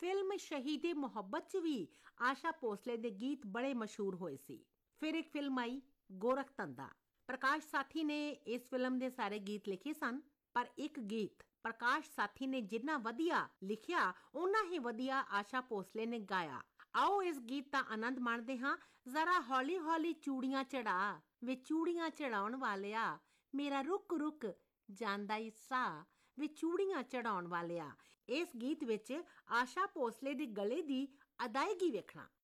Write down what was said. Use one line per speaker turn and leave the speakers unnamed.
Film शहीदे मुहब्बत च भी आशा भोसले के गीत बड़े मशहूर होए सी। फिर एक फिल्म आई गोरख धंधा। प्रकाश साथी ने इस फिल्म के सारे गीत लिखे सन, पर एक गीत प्रकाश साथी ने जिन्ना वधिया लिखिया उन्ना ही वधिया आशा भोसले ने गाया। आओ इस गीत का आनंद माणदे हाँ। जरा हौली हौली चूड़ियां चढ़ा वे चूड़ियां चढ़ाउण वालिया, मेरा रुक रुक ਜਾਂਦਾ ਈ ਸਾਹ ਵੇ ਚੂੜੀਆਂ ਚੜਾਉਣ ਵਾਲਿਆ। इस गीत विच आशा भोसले दे गले दी अदायगी वेखना